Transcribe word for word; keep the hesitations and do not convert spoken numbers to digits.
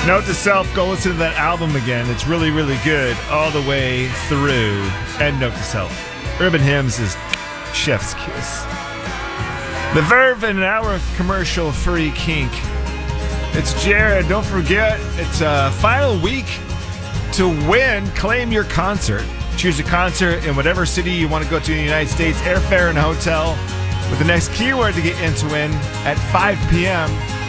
Note to self, go listen to that album again. It's really, really good all the way through. And note to self, Urban Hymns is chef's kiss. The Verve in an hour of commercial-free kink. It's Jared. Don't forget, it's a final week to win. Claim your concert. Choose a concert in whatever city you want to go to in the United States, airfare and hotel, with the next keyword to get in to win at five p.m.